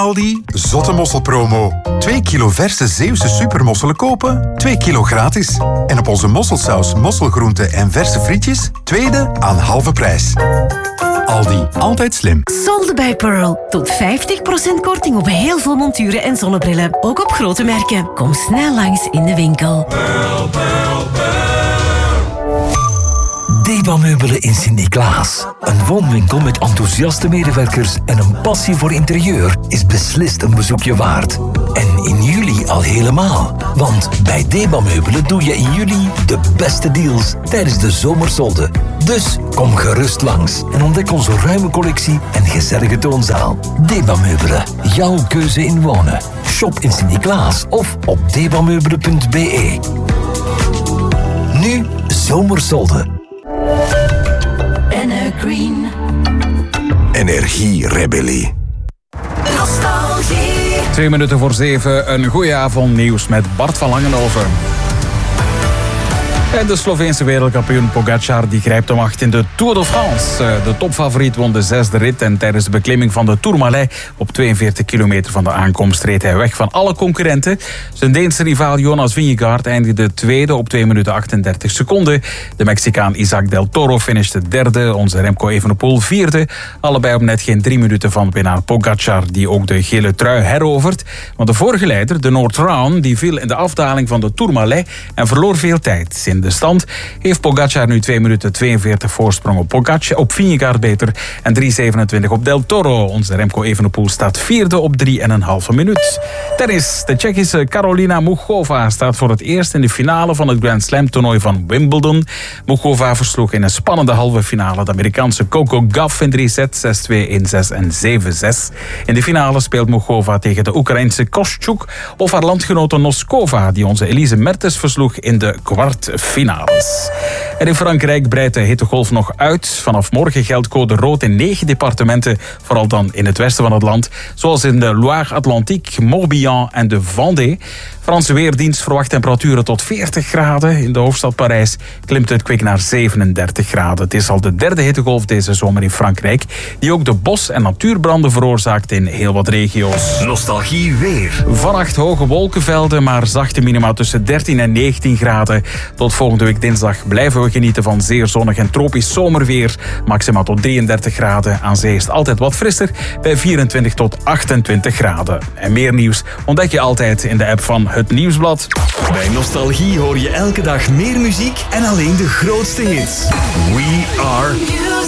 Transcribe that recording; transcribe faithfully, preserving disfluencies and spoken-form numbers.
Aldi, zotte mosselpromo. twee kilo verse Zeeuwse supermosselen kopen, twee kilo gratis. En op onze mosselsaus, mosselgroenten en verse frietjes, tweede aan halve prijs. Aldi, altijd slim. Solde bij Pearl. Tot vijftig procent korting op heel veel monturen en zonnebrillen. Ook op grote merken. Kom snel langs in de winkel. Pearl, Pearl, Pearl. Deba Meubelen in Sint-Niklaas. Een woonwinkel met enthousiaste medewerkers en een passie voor interieur is beslist een bezoekje waard. En in juli al helemaal. Want bij Deba Meubelen doe je in juli de beste deals tijdens de zomersolde. Dus kom gerust langs en ontdek onze ruime collectie en gezellige toonzaal. Deba Meubelen, jouw keuze in wonen. Shop in Sint-Niklaas of op debameubelen punt b e. Nu zomersolde. Green. Energierebellie. Nostalgie. Twee minuten voor zeven, een goeie avond nieuws met Bart van Langenhoven. En de Sloveense wereldkampioen Pogačar die grijpt om acht in de Tour de France. De topfavoriet won de zesde rit en tijdens de beklimming van de Tourmalet op tweeënveertig kilometer van de aankomst reed hij weg van alle concurrenten. Zijn Deense rivaal Jonas Vingegaard eindigde tweede op twee minuten achtendertig seconden. De Mexicaan Isaac del Toro finishte derde, onze Remco Evenepoel vierde. Allebei op net geen drie minuten van winnaar Pogačar die ook de gele trui herovert. Want de vorige leider, de Noord-Round, die viel in de afdaling van de Tourmalet en verloor veel tijd. In de stand heeft Pogačar nu twee minuten tweeënveertig voorsprong op Pogačar, op Vingegaard beter, en drie zevenentwintig op Del Toro. Onze Remco Evenepoel staat vierde op drie en een halve minuut. Tennis. De Tsjechische Karolina Muchova staat voor het eerst in de finale van het Grand Slam toernooi van Wimbledon. Muchova versloeg in een spannende halve finale de Amerikaanse Coco Gauff in drie sets, zes twee, één zes en zeven zes. In de finale speelt Muchova tegen de Oekraïense Kostyuk of haar landgenote Noskova, die onze Elise Mertens versloeg in de kwartfinale. En in Frankrijk breidt de hittegolf nog uit. Vanaf morgen geldt code rood in negen departementen, vooral dan in het westen van het land, zoals in de Loire-Atlantique, Morbihan en de Vendée. Franse Weerdienst verwacht temperaturen tot veertig graden. In de hoofdstad Parijs klimt het kwik naar zevenendertig graden. Het is al de derde hittegolf deze zomer in Frankrijk, die ook de bos- en natuurbranden veroorzaakt in heel wat regio's. Nostalgie weer. Vannacht hoge wolkenvelden, maar zachte minima tussen dertien en negentien graden. Tot volgende week dinsdag blijven we genieten van zeer zonnig en tropisch zomerweer. Maxima tot drieëndertig graden. Aan zee is het altijd wat frisser, bij vierentwintig tot achtentwintig graden. En meer nieuws ontdek je altijd in de app van Het Nieuwsblad. Bij Nostalgie hoor je elke dag meer muziek en alleen de grootste hits. We are